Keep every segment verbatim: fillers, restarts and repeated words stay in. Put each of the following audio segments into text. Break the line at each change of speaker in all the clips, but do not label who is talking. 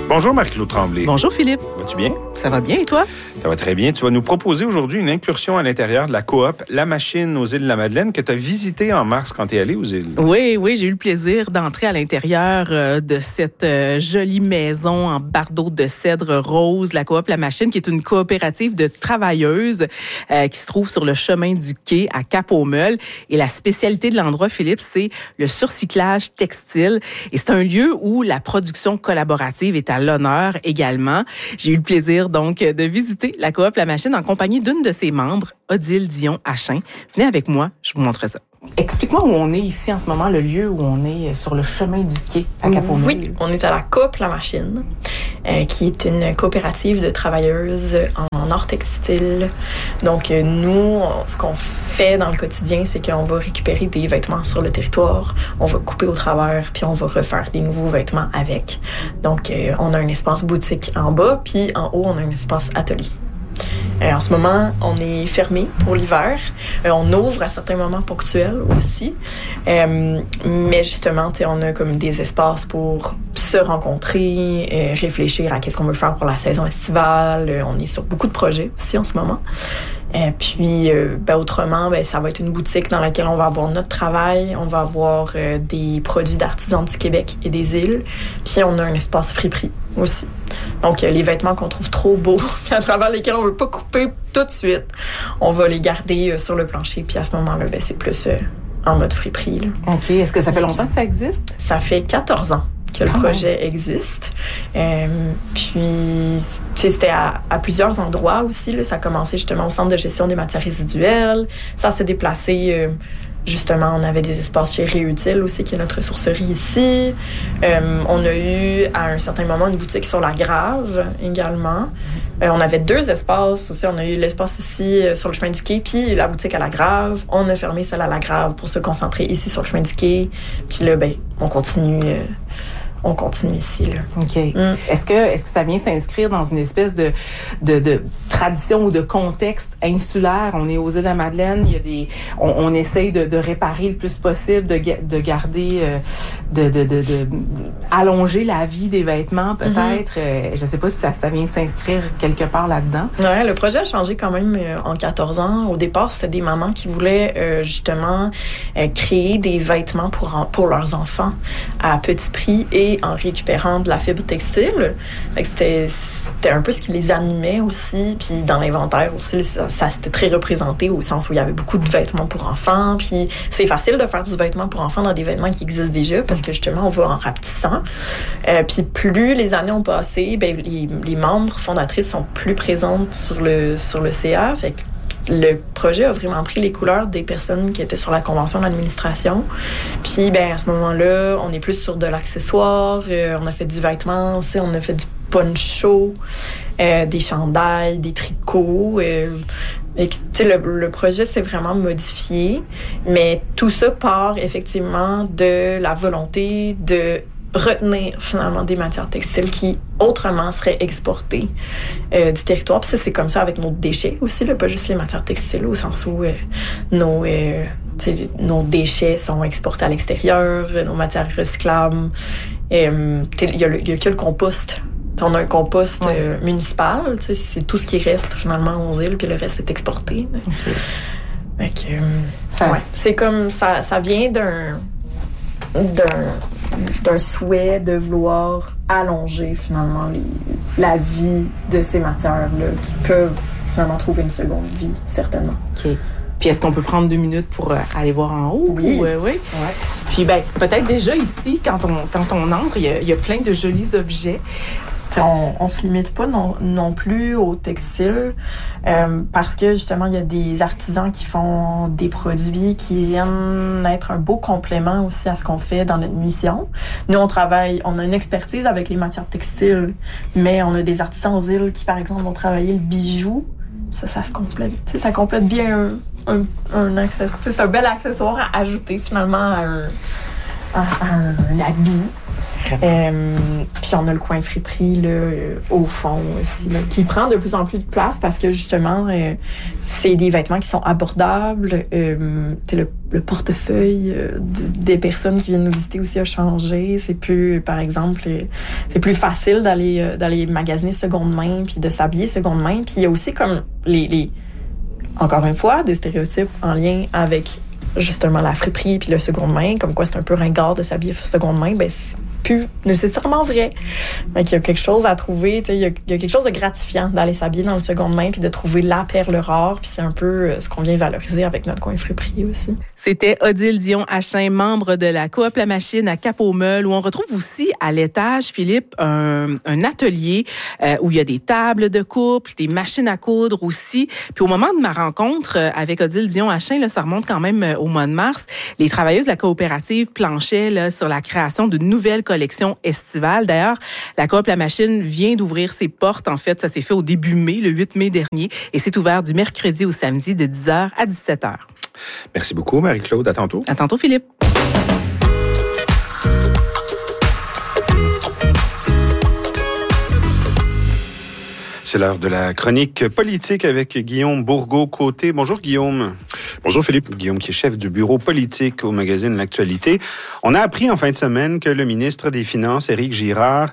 Bonjour Marie-Claude Tremblay.
Bonjour Philippe.
Vas-tu bien?
Ça va bien et toi?
Ça va très bien. Tu vas nous proposer aujourd'hui une incursion à l'intérieur de la coop La Machine aux îles de la Madeleine que tu as visitée en mars quand tu es allé aux îles.
Oui, oui, j'ai eu le plaisir d'entrer à l'intérieur euh, de cette euh, jolie maison en bardeaux de cèdre rose, la coop La Machine, qui est une coopérative de travailleuses euh, qui se trouve sur le chemin du quai à Cap-aux-Meules. Et la spécialité de l'endroit, Philippe, c'est le surcyclage textile. Et c'est un lieu où la production collaborative est à l'honneur également. J'ai eu le plaisir donc de visiter la coop La Machine en compagnie d'une de ses membres, Odile Dion-Achin. Venez avec moi, je vous montre ça. Explique-moi où on est ici en ce moment, le lieu où on est sur le chemin du quai à Cap-aux-Meules.
Oui, on est à la coop La Machine, euh, qui est une coopérative de travailleuses en art textile. Donc euh, nous, on, ce qu'on fait dans le quotidien, c'est qu'on va récupérer des vêtements sur le territoire, on va couper au travers, puis on va refaire des nouveaux vêtements avec. Donc euh, on a un espace boutique en bas, puis en haut, on a un espace atelier. Euh, en ce moment, on est fermé pour l'hiver. Euh, on ouvre à certains moments ponctuels aussi. Euh, mais justement, on a comme des espaces pour se rencontrer, euh, réfléchir à qu'est-ce qu'on veut faire pour la saison estivale. Euh, on est sur beaucoup de projets aussi en ce moment. Et puis, euh, ben, autrement, ben, ça va être une boutique dans laquelle on va avoir notre travail, on va avoir euh, des produits d'artisans du Québec et des îles, puis on a un espace friperie aussi. Donc, euh, les vêtements qu'on trouve trop beaux, puis à travers lesquels on veut pas couper tout de suite, on va les garder euh, sur le plancher, puis à ce moment-là, ben, c'est plus euh, en mode friperie, là.
OK. Est-ce que ça fait longtemps que ça existe?
Ça fait quatorze ans que le
ah
projet
ouais.
existe. Euh, puis, tu sais, c'était à, à plusieurs endroits aussi. Là. Ça a commencé justement au centre de gestion des matières résiduelles. Ça s'est déplacé, euh, justement, on avait des espaces chez Réutile aussi, qui est notre ressourcerie ici. Euh, on a eu, à un certain moment, une boutique sur la Grave également. Euh, on avait deux espaces aussi. On a eu l'espace ici, euh, sur le chemin du quai, puis la boutique à la Grave. On a fermé celle à la Grave pour se concentrer ici, sur le chemin du quai. Puis là, ben, on continue... Euh, On continue ici, là.
OK.
Mm.
Est-ce que, est-ce que ça vient s'inscrire dans une espèce de, de, de tradition ou de contexte insulaire? On est aux îles de la Madeleine, il y a des, on, on essaye de, de réparer le plus possible, de, de garder, euh, de, de, de, de, de allonger la vie des vêtements, peut-être. Mm-hmm. Euh, je sais pas si ça, ça vient s'inscrire quelque part là-dedans.
Ouais, le projet a changé quand même euh, en quatorze ans. Au départ, c'était des mamans qui voulaient, euh, justement, euh, créer des vêtements pour, en, pour leurs enfants à petit prix et en récupérant de la fibre textile. Fait que c'était, c'était un peu ce qui les animait aussi. Puis dans l'inventaire aussi, ça, ça c'était très représenté au sens où il y avait beaucoup de vêtements pour enfants. Puis c'est facile de faire du vêtement pour enfants dans des vêtements qui existent déjà parce que justement, on va en rapetissant. Euh, puis plus les années ont passé, ben les, les membres fondatrices sont plus présentes sur le, sur le C A. Fait que le projet a vraiment pris les couleurs des personnes qui étaient sur la convention d'administration. Puis, ben à ce moment-là, on est plus sur de l'accessoire. Euh, on a fait du vêtement aussi. On a fait du poncho, euh, des chandails, des tricots. Euh, et tu sais, le, le projet s'est vraiment modifié. Mais tout ça part effectivement de la volonté de retenir finalement des matières textiles qui autrement seraient exportées euh, du territoire. Puis ça, c'est comme ça avec nos déchets aussi, là, pas juste les matières textiles, au sens où euh, nos, euh, nos déchets sont exportés à l'extérieur, nos matières recyclables. Il y, y a que le compost. On a un compost ouais. euh, municipal, c'est tout ce qui reste finalement aux îles, puis le reste est exporté.
Okay.
Fait que, euh, ça, ouais, c'est comme ça, ça vient d'un d'un d'un souhait de vouloir allonger finalement les, la vie de ces matières-là qui peuvent finalement trouver une seconde vie, certainement.
OK. Puis est-ce qu'on peut prendre deux minutes pour euh, aller voir en haut?
Oui.
Ou, euh, oui.
Ouais.
Puis ben peut-être déjà ici, quand on, quand on entre, il y a, il y a plein de jolis objets.
On, on se limite pas non, non plus au textile euh, parce que justement il y a des artisans qui font des produits qui viennent être un beau complément aussi à ce qu'on fait dans notre mission. Nous on travaille, on a une expertise avec les matières textiles, mais on a des artisans aux îles qui par exemple vont travailler le bijou. Ça, ça se complète. T'sais, ça complète bien un, un, un accessoire. C'est un bel accessoire à ajouter finalement à un, à, à un habit. Euh, puis on a le coin friperie là, euh, au fond aussi, là, qui prend de plus en plus de place parce que justement, euh, c'est des vêtements qui sont abordables. Euh, le le portefeuille euh, de, des personnes qui viennent nous visiter aussi a changé. C'est plus, par exemple, euh, c'est plus facile d'aller euh, d'aller magasiner seconde main puis de s'habiller seconde main. Puis il y a aussi comme les, les encore une fois des stéréotypes en lien avec justement la friperie puis le seconde main, comme quoi c'est un peu ringard de s'habiller seconde main. Ben c'est plus nécessairement vrai. Donc, il y a quelque chose à trouver, il y, a, il y a quelque chose de gratifiant d'aller s'habiller dans le seconde main puis de trouver la perle rare, puis c'est un peu ce qu'on vient valoriser avec notre coin friperie aussi.
C'était Odile Dion-Achin, membre de la Coop La Machine à Cap-aux-Meules, où on retrouve aussi à l'étage, Philippe, un, un atelier euh, où il y a des tables de couple, des machines à coudre aussi. Puis au moment de ma rencontre avec Odile Dion-Achin, là, ça remonte quand même au mois de mars, les travailleuses de la coopérative planchaient là, sur la création de nouvelles collection estivale. D'ailleurs, la Coop La Machine vient d'ouvrir ses portes. En fait, ça s'est fait au début mai, le huit mai dernier, et c'est ouvert du mercredi au samedi de dix heures à dix-sept heures.
Merci beaucoup, Marie-Claude. À tantôt.
À tantôt, Philippe.
C'est l'heure de la chronique politique avec Guillaume Bourgault-Côté. Bonjour, Guillaume.
Bonjour Philippe.
Guillaume qui est chef du bureau politique au magazine L'Actualité. On a appris en fin de semaine que le ministre des Finances, Éric Girard,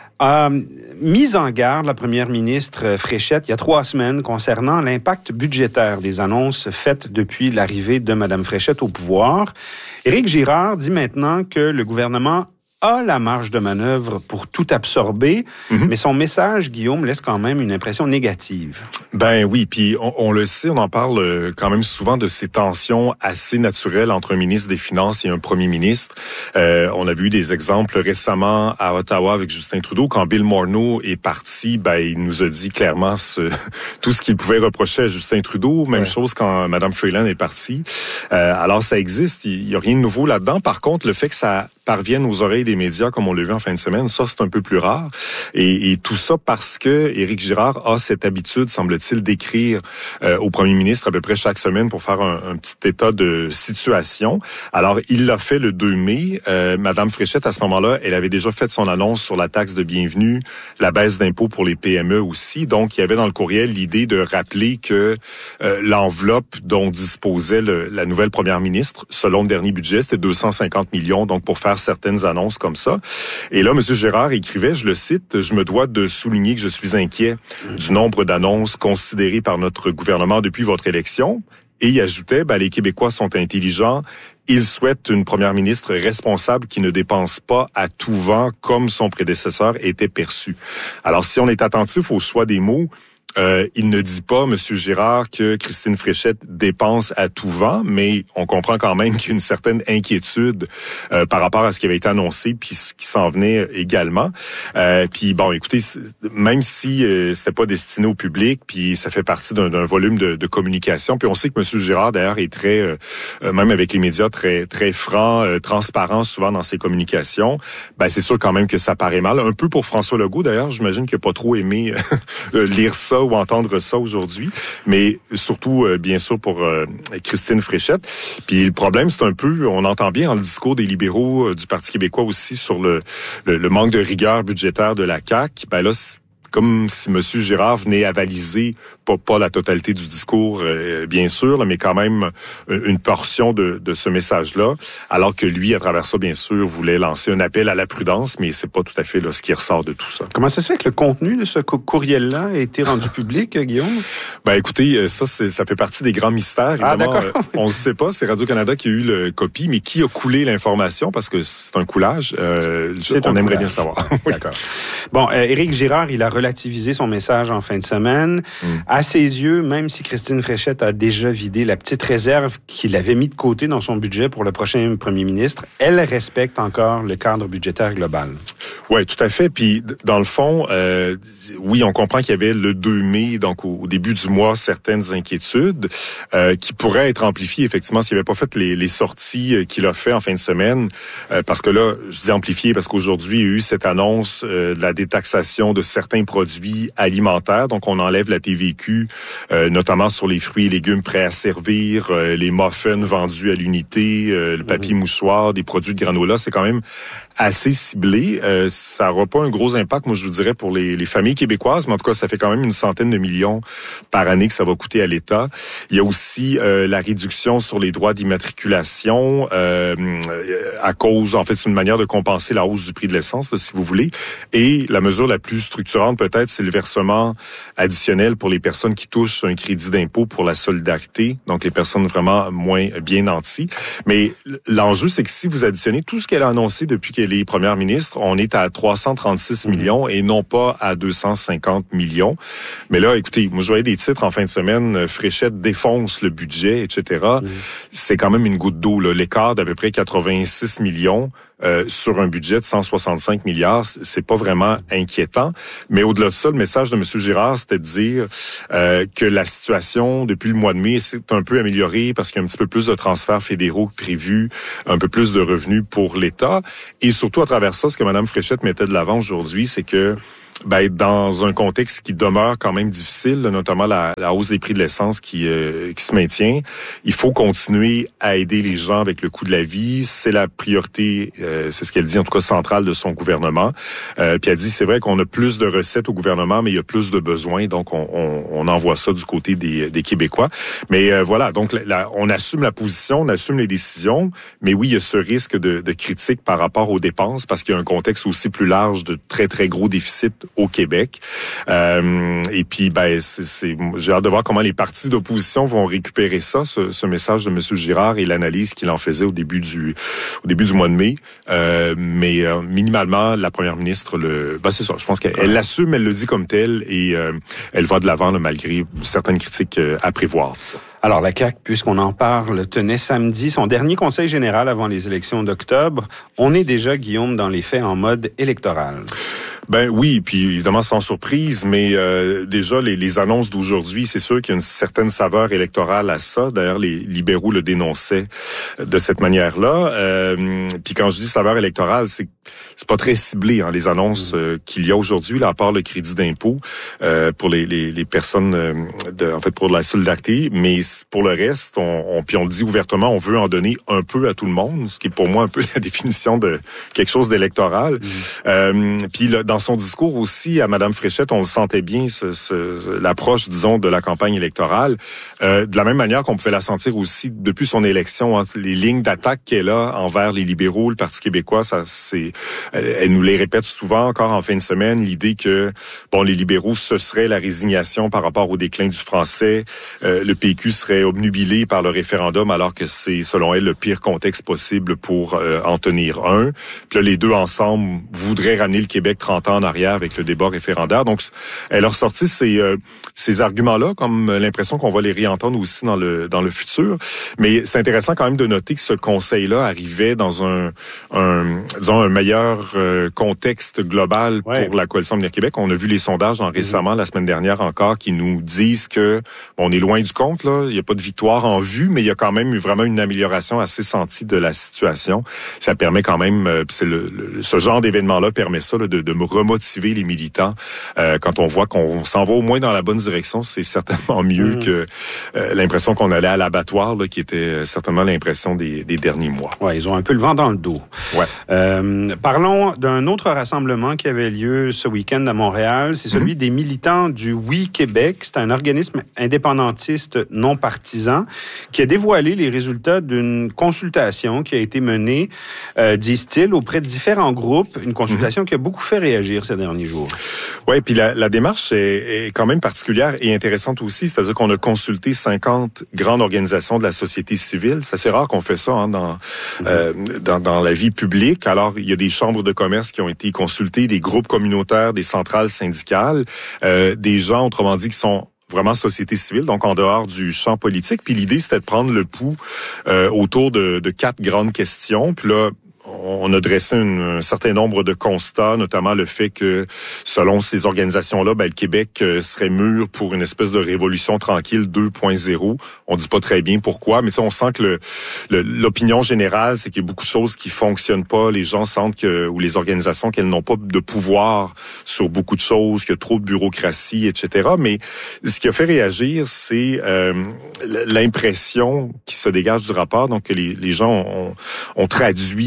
a mis en garde la première ministre Fréchette il y a trois semaines concernant l'impact budgétaire des annonces faites depuis l'arrivée de Mme Fréchette au pouvoir. Éric Girard dit maintenant que le gouvernement a la marge de manœuvre pour tout absorber, mm-hmm. mais son message, Guillaume, laisse quand même une impression négative.
Ben oui, puis on, on le sait, on en parle quand même souvent de ces tensions assez naturelles entre un ministre des Finances et un premier ministre. Euh, on a vu des exemples récemment à Ottawa avec Justin Trudeau. Quand Bill Morneau est parti, ben il nous a dit clairement ce, tout ce qu'il pouvait reprocher à Justin Trudeau. Même ouais. chose quand Mme Freeland est partie. Euh, alors ça existe, il n'y a rien de nouveau là-dedans. Par contre, le fait que ça parvienne aux oreilles des médias, comme on l'a vu en fin de semaine, ça, c'est un peu plus rare. Et, et tout ça parce que Éric Girard a cette habitude, semble-t-il, d'écrire euh, au premier ministre à peu près chaque semaine pour faire un, un petit état de situation. Alors, il l'a fait le deux mai. Euh, Madame Fréchette, à ce moment-là, elle avait déjà fait son annonce sur la taxe de bienvenue, la baisse d'impôts pour les P M E aussi. Donc, il y avait dans le courriel l'idée de rappeler que euh, l'enveloppe dont disposait le, la nouvelle première ministre, selon le dernier budget, c'était deux cent cinquante millions, donc pour faire certaines annonces comme ça. Et là, M. Girard écrivait, je le cite, « Je me dois de souligner que je suis inquiet du nombre d'annonces considérées par notre gouvernement depuis votre élection. » Et il ajoutait, ben, « Les Québécois sont intelligents. Ils souhaitent une première ministre responsable qui ne dépense pas à tout vent comme son prédécesseur était perçu. » Alors, si on est attentif au choix des mots, Euh, il ne dit pas, M. Girard, que Christine Fréchette dépense à tout vent, mais on comprend quand même qu'il y a une certaine inquiétude euh, par rapport à ce qui avait été annoncé, puis ce qui s'en venait également. Euh, puis bon, écoutez, même si euh, c'était pas destiné au public, puis ça fait partie d'un, d'un volume de, de communication, puis on sait que M. Girard, d'ailleurs, est très, euh, même avec les médias, très très franc, euh, transparent souvent dans ses communications, ben c'est sûr quand même que ça paraît mal. Un peu pour François Legault, d'ailleurs, j'imagine qu'il n'a pas trop aimé euh, lire ça ou entendre ça aujourd'hui, mais surtout, euh, bien sûr, pour euh, Christine Fréchette. Puis le problème, c'est un peu, on entend bien dans le discours des libéraux euh, du Parti québécois aussi sur le, le, le manque de rigueur budgétaire de la C A Q. Ben là, c'est comme si M. Girard venait avaliser, pas, pas la totalité du discours, euh, bien sûr, là, mais quand même une portion de, de ce message-là, alors que lui, à travers ça, bien sûr, voulait lancer un appel à la prudence, mais c'est pas tout à fait là, ce qui ressort de tout ça.
Comment ça se fait que le contenu de ce courriel-là a été rendu public, Guillaume?
Ben écoutez, ça, c'est, ça fait partie des grands mystères.
Ah,
évidemment,
d'accord.
euh, on ne sait pas, c'est Radio-Canada qui a eu le copie, mais qui a coulé l'information, parce que c'est un coulage. Euh,
c'est
on
un
aimerait
coulage.
bien savoir.
D'accord. Bon, euh, Éric Girard, il a relativisé son message en fin de semaine. Mm. À ses yeux, même si Christine Fréchette a déjà vidé la petite réserve qu'il avait mis de côté dans son budget pour le prochain premier ministre, elle respecte encore le cadre budgétaire global.
Oui, tout à fait. Puis, dans le fond, euh, oui, on comprend qu'il y avait le deux mai, donc au, au début du mois, certaines inquiétudes euh, qui pourraient être amplifiées, effectivement, s'il n'avait pas fait les, les sorties qu'il a fait en fin de semaine. Euh, parce que là, je dis amplifiées parce qu'aujourd'hui, il y a eu cette annonce euh, de la détaxation de certains produits alimentaires. Donc, on enlève la T V Q, euh, notamment sur les fruits et légumes prêts à servir, euh, les muffins vendus à l'unité, euh, le papier mmh. mouchoir, des produits de granola. C'est quand même assez ciblé. Euh, ça n'aura pas un gros impact, moi je vous dirais, pour les, les familles québécoises, mais en tout cas, ça fait quand même une centaine de millions par année que ça va coûter à l'État. Il y a aussi euh, la réduction sur les droits d'immatriculation euh, à cause, en fait, c'est une manière de compenser la hausse du prix de l'essence, là, si vous voulez. Et la mesure la plus structurante, peut-être, c'est le versement additionnel pour les personnes qui touchent un crédit d'impôt pour la solidarité, donc les personnes vraiment moins bien nanties. Mais l'enjeu, c'est que si vous additionnez tout ce qu'elle a annoncé depuis qu'elle est première ministre, on est à trois cent trente-six millions et non pas à deux cent cinquante millions. Mais là, écoutez, moi, je voyais des titres en fin de semaine, Fréchette défonce le budget, et cetera. Mmh. C'est quand même une goutte d'eau, là. L'écart d'à peu près quatre-vingt-six millions euh, sur un budget de cent soixante-cinq milliards, c'est pas vraiment inquiétant. Mais au-delà de ça, le message de M. Girard, c'était de dire euh, que la situation, depuis le mois de mai, s'est un peu améliorée parce qu'il y a un petit peu plus de transferts fédéraux que prévu, un peu plus de revenus pour l'État. Et surtout, à travers ça, ce que Mme Fréchette mettait de l'avant aujourd'hui, c'est que ben, dans un contexte qui demeure quand même difficile, notamment la, la hausse des prix de l'essence qui, euh, qui se maintient, il faut continuer à aider les gens avec le coût de la vie. C'est la priorité, euh, c'est ce qu'elle dit en tout cas centrale de son gouvernement. Euh, puis elle dit, c'est vrai qu'on a plus de recettes au gouvernement, mais il y a plus de besoins, donc on, on, on envoie ça du côté des, des Québécois. Mais euh, voilà, donc la, on assume la position, on assume les décisions, mais oui, il y a ce risque de, de critique par rapport aux dépenses, parce qu'il y a un contexte aussi plus large de très, très gros déficits au Québec. Euh, et puis, ben, c'est, c'est, j'ai hâte de voir comment les partis d'opposition vont récupérer ça, ce, ce message de M. Girard et l'analyse qu'il en faisait au début du, au début du mois de mai. Euh, mais euh, minimalement, la première ministre, le, ben, c'est ça. Je pense qu'elle elle l'assume, elle le dit comme tel, et euh, elle va de l'avant là, malgré certaines critiques euh, à prévoir. Ça.
Alors, la C A Q, puisqu'on en parle, tenait samedi son dernier conseil général avant les élections d'octobre. On est déjà, Guillaume, dans les faits en mode électoral.
Ben oui, puis évidemment sans surprise, mais euh, déjà les, les annonces d'aujourd'hui, c'est sûr qu'il y a une certaine saveur électorale à ça. D'ailleurs, les libéraux le dénonçaient de cette manière-là. Euh, puis quand je dis saveur électorale, c'est c'est pas très ciblé, hein, les annonces euh, qu'il y a aujourd'hui, là, à part le crédit d'impôt euh, pour les, les, les personnes, euh, de, en fait pour la solidarité, mais pour le reste, on, on puis on le dit ouvertement, on veut en donner un peu à tout le monde, ce qui est pour moi un peu la définition de quelque chose d'électoral. Mmh. Euh, puis là, dans son discours aussi à Mme Fréchette, on le sentait bien, ce, ce, l'approche, disons, de la campagne électorale. Euh, de la même manière qu'on pouvait la sentir aussi depuis son élection, hein, les lignes d'attaque qu'elle a envers les libéraux, le Parti québécois, ça, c'est, elle, elle nous les répète souvent encore en fin de semaine, l'idée que, bon, les libéraux, ce serait la résignation par rapport au déclin du français, euh, le P Q serait obnubilé par le référendum, alors que c'est, selon elle, le pire contexte possible pour euh, en tenir un. Puis là, les deux ensemble voudraient ramener le Québec trente ans en arrière avec le débat référendaire. Donc, elle a ressorti ces, euh, ces arguments-là, comme l'impression qu'on va les réentendre aussi dans le dans le futur. Mais c'est intéressant quand même de noter que ce conseil-là arrivait dans un, un disons, un meilleur euh, contexte global ouais. pour la Coalition Avenir Québec. On a vu les sondages en, récemment, mmh. la semaine dernière encore, qui nous disent que bon, on est loin du compte, là. Il n'y a pas de victoire en vue, mais il y a quand même eu vraiment une amélioration assez sentie de la situation. Ça permet quand même, euh, c'est le, le, ce genre d'événement-là permet ça, là, de, de me remotiver les militants. Euh, quand on voit qu'on s'en va au moins dans la bonne direction, c'est certainement mieux mmh. que euh, l'impression qu'on allait à l'abattoir, là, qui était certainement l'impression des, des derniers mois.
Ouais, ils ont un peu le vent dans le dos. Ouais. Euh, parlons d'un autre rassemblement qui avait lieu ce week-end à Montréal. C'est celui mmh. des militants du Oui Québec. C'est un organisme indépendantiste non partisan qui a dévoilé les résultats d'une consultation qui a été menée, euh, disent-ils, auprès de différents groupes. Une consultation mmh. qui a beaucoup fait réagir ces derniers jours.
Oui, puis la, la démarche est, est quand même particulière et intéressante aussi. C'est-à-dire qu'on a consulté cinquante grandes organisations de la société civile. C'est assez rare qu'on fait ça hein, dans, mmh. euh, dans dans la vie publique. Alors, il y a des chambres de commerce qui ont été consultées, des groupes communautaires, des centrales syndicales, euh, des gens, autrement dit, qui sont vraiment société civile, donc en dehors du champ politique. Puis l'idée, c'était de prendre le pouls euh, autour de, de quatre grandes questions. Puis là, on a dressé une, un certain nombre de constats, notamment le fait que, selon ces organisations-là, ben, le Québec euh, serait mûr pour une espèce de révolution tranquille deux point zéro. On dit pas très bien pourquoi, mais on sent que le, le, l'opinion générale, c'est qu'il y a beaucoup de choses qui fonctionnent pas. Les gens sentent que, ou les organisations, qu'elles n'ont pas de pouvoir sur beaucoup de choses, qu'il y a trop de bureaucratie, et cetera. Mais ce qui a fait réagir, c'est euh, l'impression qui se dégage du rapport, donc que les, les gens ont, ont traduit cette impression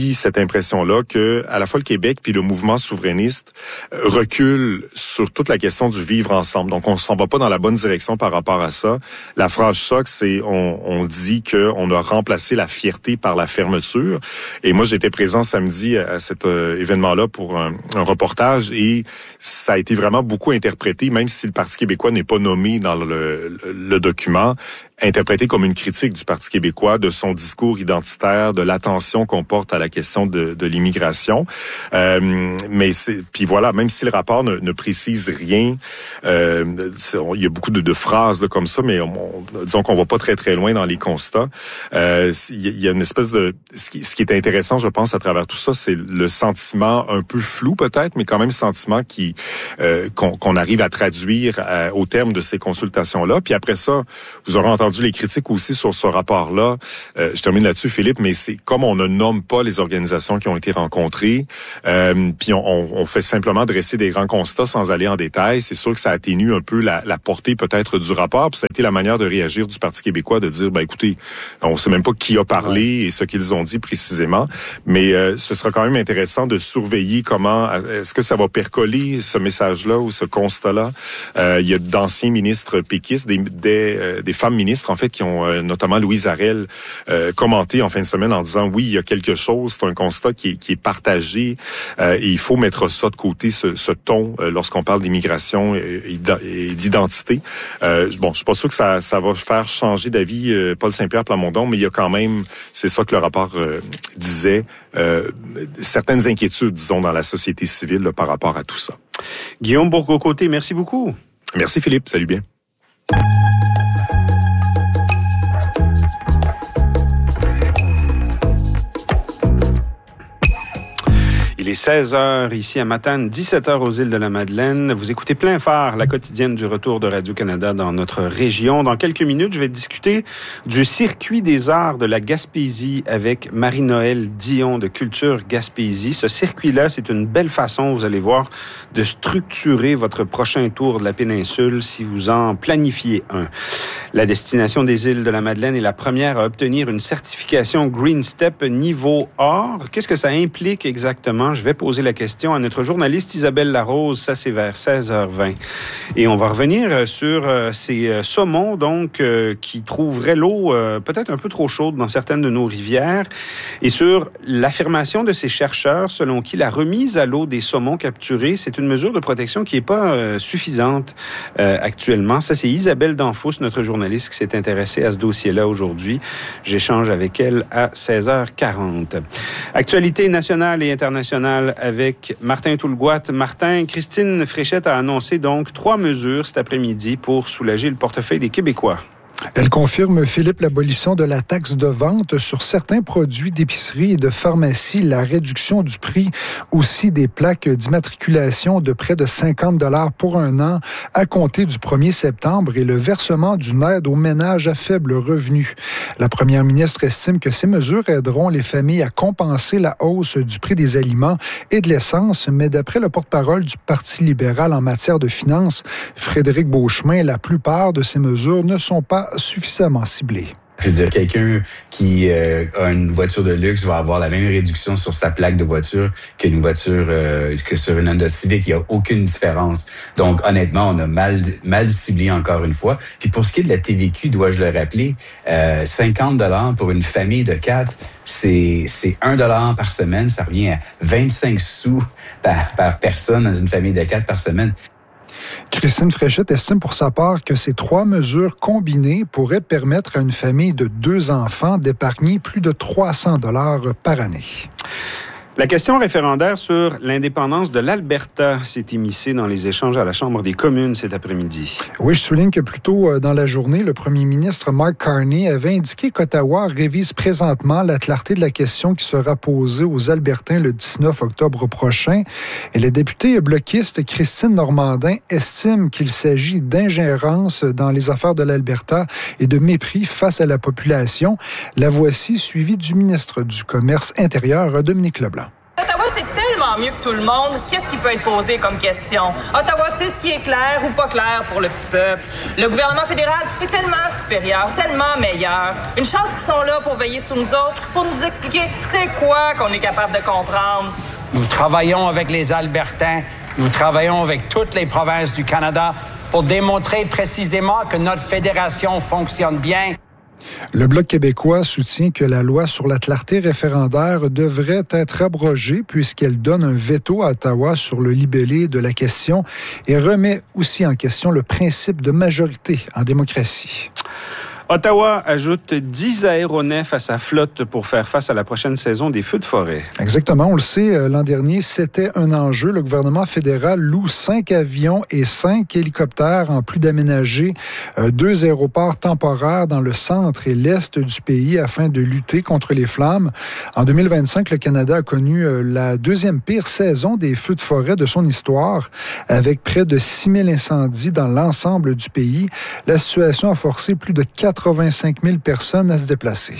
impression-là que à la fois le Québec puis le mouvement souverainiste reculent sur toute la question du vivre ensemble. Donc, on s'en va pas dans la bonne direction par rapport à ça. La phrase choc, c'est on, on dit qu'on a remplacé la fierté par la fermeture. Et moi, j'étais présent samedi à cet euh, événement-là pour un, un reportage et ça a été vraiment beaucoup interprété, même si le Parti québécois n'est pas nommé dans le, le, le document, interprété comme une critique du Parti québécois, de son discours identitaire, de l'attention qu'on porte à la question de, de l'immigration. Euh, mais c'est, puis voilà, même si le rapport ne, ne précise rien, euh, il y a beaucoup de, de phrases là, comme ça, mais on, on, disons qu'on va pas très très loin dans les constats. Euh, il y a une espèce de, ce qui, ce qui est intéressant, je pense, à travers tout ça, c'est le sentiment un peu flou peut-être, mais quand même sentiment qui euh, qu'on, qu'on arrive à traduire euh, au terme de ces consultations-là. Puis après ça, vous aurez entendu les critiques aussi sur ce rapport-là. Euh, je termine là-dessus, Philippe, mais c'est comme on ne nomme pas les organisations qui ont été rencontrées, euh, puis on, on fait simplement dresser des grands constats sans aller en détail. C'est sûr que ça atténue un peu la, la portée peut-être du rapport. Puis ça a été la manière de réagir du Parti québécois, de dire, ben écoutez, on sait même pas qui a parlé et ce qu'ils ont dit précisément, mais euh, ce sera quand même intéressant de surveiller comment, est-ce que ça va percoler ce message-là ou ce constat-là. Euh, il y a d'anciens ministres péquistes, des, des, euh, des femmes ministres en fait, qui ont euh, notamment Louise Arel euh, commenté en fin de semaine en disant oui, il y a quelque chose, c'est un constat qui est, qui est partagé euh, et il faut mettre ça de côté, ce, ce ton, euh, lorsqu'on parle d'immigration et, et d'identité. Euh, bon, je suis pas sûr que ça, ça va faire changer d'avis euh, Paul Saint-Pierre Plamondon, mais il y a quand même, c'est ça que le rapport euh, disait, euh, certaines inquiétudes, disons, dans la société civile là, par rapport à tout ça.
Guillaume Bourgault-Côté, merci beaucoup.
Merci Philippe, salut bien.
Il est seize heures ici à Matane, dix-sept heures aux îles de la Madeleine. Vous écoutez Plein Phare, la quotidienne du retour de Radio-Canada dans notre région. Dans quelques minutes, je vais discuter du circuit des arts de la Gaspésie avec Marie-Noëlle Dion de Culture Gaspésie. Ce circuit-là, c'est une belle façon, vous allez voir, de structurer votre prochain tour de la péninsule si vous en planifiez un. La destination des îles de la Madeleine est la première à obtenir une certification Green Step niveau or. Qu'est-ce que ça implique exactement? Je vais poser la question à notre journaliste Isabelle Larose. Ça, c'est vers seize heures vingt. Et on va revenir sur euh, ces euh, saumons, donc, euh, qui trouveraient l'eau euh, peut-être un peu trop chaude dans certaines de nos rivières, et sur l'affirmation de ces chercheurs selon qui la remise à l'eau des saumons capturés, c'est une mesure de protection qui n'est pas euh, suffisante euh, actuellement. Ça, c'est Isabelle Danfous, notre journaliste, qui s'est intéressée à ce dossier-là aujourd'hui. J'échange avec elle à seize heures quarante. Actualité nationale et internationale avec Martin Toulgoat. Martin, Christine Fréchette a annoncé donc trois mesures cet après-midi pour soulager le portefeuille des Québécois.
Elle confirme, Philippe, l'abolition de la taxe de vente sur certains produits d'épicerie et de pharmacie, la réduction du prix aussi des plaques d'immatriculation de près de cinquante dollars pour un an à compter du premier septembre et le versement d'une aide aux ménages à faible revenu. La première ministre estime que ces mesures aideront les familles à compenser la hausse du prix des aliments et de l'essence, mais d'après le porte-parole du Parti libéral en matière de finances, Frédéric Beauchemin, la plupart de ces mesures ne sont pas suffisamment ciblé.
Je veux dire, quelqu'un qui euh, a une voiture de luxe va avoir la même réduction sur sa plaque de voiture qu'une voiture, euh, que sur une Honda Civic. Il n'y a aucune différence. Donc, honnêtement, on a mal, mal ciblé encore une fois. Puis pour ce qui est de la T V Q, dois-je le rappeler, euh, cinquante dollars pour une famille de quatre, c'est, c'est un dollar par semaine. Ça revient à vingt-cinq sous par, par personne dans une famille de quatre par semaine.
Christine Fréchette estime pour sa part que ces trois mesures combinées pourraient permettre à une famille de deux enfants d'épargner plus de trois cents dollars par année.
La question référendaire sur l'indépendance de l'Alberta s'est immiscée dans les échanges à la Chambre des communes cet après-midi.
Oui, je souligne que plus tôt dans la journée, le premier ministre Mark Carney avait indiqué qu'Ottawa révise présentement la clarté de la question qui sera posée aux Albertains le dix-neuf octobre prochain. Et la députée bloquiste Christine Normandin estime qu'il s'agit d'ingérence dans les affaires de l'Alberta et de mépris face à la population. La voici suivie du ministre du Commerce intérieur, Dominique Leblanc.
Ottawa, c'est tellement mieux que tout le monde. Qu'est-ce qui peut être posé comme question? Ottawa, c'est ce qui est clair ou pas clair pour le petit peuple. Le gouvernement fédéral est tellement supérieur, tellement meilleur. Une chance qu'ils sont là pour veiller sur nous autres, pour nous expliquer c'est quoi qu'on est capable de comprendre.
Nous travaillons avec les Albertains, nous travaillons avec toutes les provinces du Canada pour démontrer précisément que notre fédération fonctionne bien.
Le Bloc québécois soutient que la loi sur la clarté référendaire devrait être abrogée puisqu'elle donne un veto à Ottawa sur le libellé de la question et remet aussi en question le principe de majorité en démocratie.
Ottawa ajoute dix aéronefs à sa flotte pour faire face à la prochaine saison des feux de forêt.
Exactement, on le sait, l'an dernier, c'était un enjeu. Le gouvernement fédéral loue cinq avions et cinq hélicoptères en plus d'aménager euh, deux aéroports temporaires dans le centre et l'est du pays afin de lutter contre les flammes. En deux mille vingt-cinq, le Canada a connu euh, la deuxième pire saison des feux de forêt de son histoire, avec près de six mille incendies dans l'ensemble du pays. La situation a forcé plus de quatre-vingt-cinq mille personnes à se déplacer.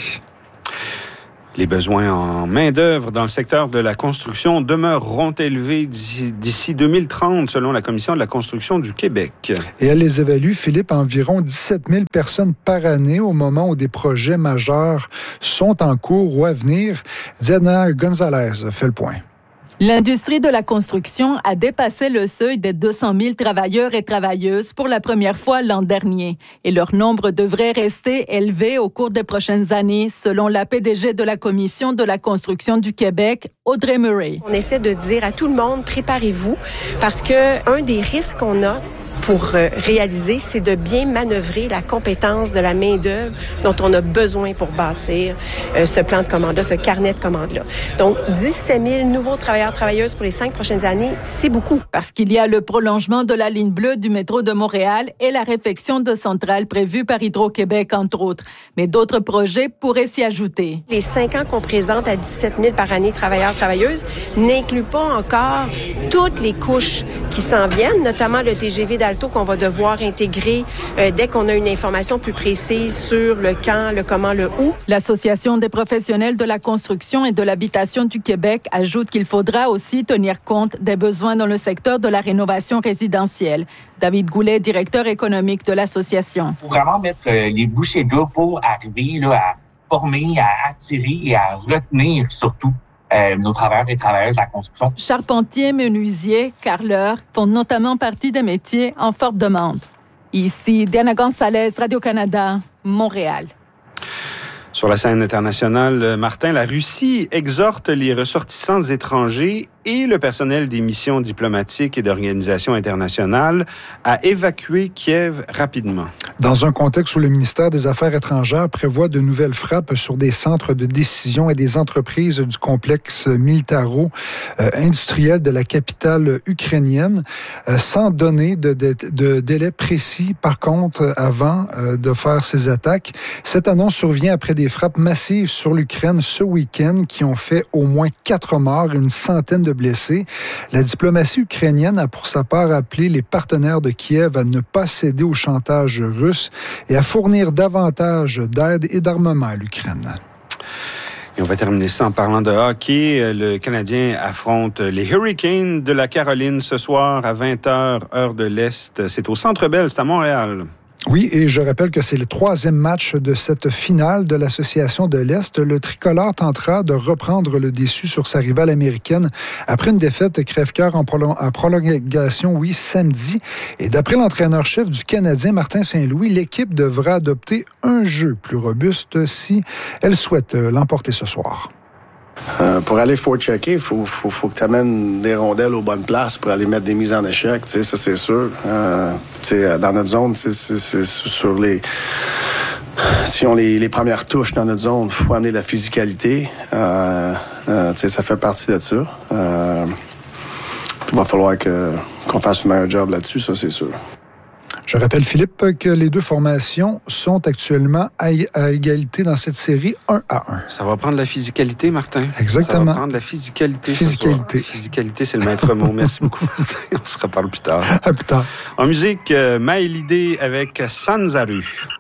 Les besoins en main-d'œuvre dans le secteur de la construction demeureront élevés d'ici, d'ici deux mille trente, selon la Commission de la construction du Québec.
Et elle les évalue, Philippe, à environ dix-sept mille personnes par année au moment où des projets majeurs sont en cours ou à venir. Diana Gonzalez fait le point.
L'industrie de la construction a dépassé le seuil des deux cent mille travailleurs et travailleuses pour la première fois l'an dernier. Et leur nombre devrait rester élevé au cours des prochaines années, selon la P D G de la Commission de la construction du Québec, Audrey Murray.
On essaie de dire à tout le monde, préparez-vous, parce que un des risques qu'on a pour réaliser, c'est de bien manœuvrer la compétence de la main-d'œuvre dont on a besoin pour bâtir euh, ce plan de commande-là, ce carnet de commandes-là. Donc, dix-sept mille nouveaux travailleurs travailleuses pour les cinq prochaines années, c'est beaucoup.
Parce qu'il y a le prolongement de la ligne bleue du métro de Montréal et la réfection de centrales prévues par Hydro-Québec, entre autres. Mais d'autres projets pourraient s'y ajouter.
Les cinq ans qu'on présente à dix-sept mille par année travailleurs travailleuses n'incluent pas encore toutes les couches qui s'en viennent, notamment le T G V d'Alto qu'on va devoir intégrer euh, dès qu'on a une information plus précise sur le quand, le comment, le où.
L'Association des professionnels de la construction et de l'habitation du Québec ajoute qu'il faudra aussi tenir compte des besoins dans le secteur de la rénovation résidentielle. David Goulet, directeur économique de l'association.
Pour vraiment mettre euh, les bouchées doubles pour arriver là, à former, à attirer et à retenir surtout euh, nos travailleurs et travailleuses de la construction.
Charpentiers, menuisiers, carreleurs font notamment partie des métiers en forte demande. Ici, Diana Gonzalez, Radio-Canada, Montréal.
Sur la scène internationale, Martin, la Russie exhorte les ressortissants étrangers et le personnel des missions diplomatiques et d'organisations internationales à évacuer Kiev rapidement.
Dans un contexte où le ministère des Affaires étrangères prévoit de nouvelles frappes sur des centres de décision et des entreprises du complexe militaro-industriel de la capitale ukrainienne, sans donner de, de, de délai précis, par contre, avant de faire ces attaques. Cette annonce survient après des frappes massives sur l'Ukraine ce week-end qui ont fait au moins quatre morts et une centaine de blessés. La diplomatie ukrainienne a pour sa part appelé les partenaires de Kiev à ne pas céder au chantage russe et à fournir davantage d'aide et d'armement à l'Ukraine.
Et on va terminer ça en parlant de hockey. Le Canadien affronte les Hurricanes de la Caroline ce soir à vingt heures, heure de l'Est. C'est au Centre Bell, c'est à Montréal.
Oui, et je rappelle que c'est le troisième match de cette finale de l'Association de l'Est. Le tricolore tentera de reprendre le dessus sur sa rivale américaine après une défaite crève-cœur en, prolong- en prolongation, oui, samedi. Et d'après l'entraîneur-chef du Canadien, Martin Saint-Louis, l'équipe devra adopter un jeu plus robuste si elle souhaite l'emporter ce soir.
Euh, pour aller forechecker, il faut, faut, faut que tu amènes des rondelles aux bonnes places pour aller mettre des mises en échec, tu sais, ça c'est sûr. Euh, tu sais, dans notre zone, c'est, c'est, c'est sur les... Si on les, les premières touches dans notre zone, il faut amener de la physicalité. Euh, euh, tu sais, ça fait partie de ça. Euh, il va falloir que, qu'on fasse un meilleur job là-dessus, ça c'est sûr.
Je rappelle, Philippe, que les deux formations sont actuellement à, à égalité dans cette série un à un.
Ça va prendre la physicalité, Martin.
Exactement.
Ça va prendre la physicalité.
Physicalité.
Physicalité, c'est le maître mot. Merci beaucoup, Martin. On se reparle plus tard.
À plus tard.
En musique, Maëlydé avec Sanzaru.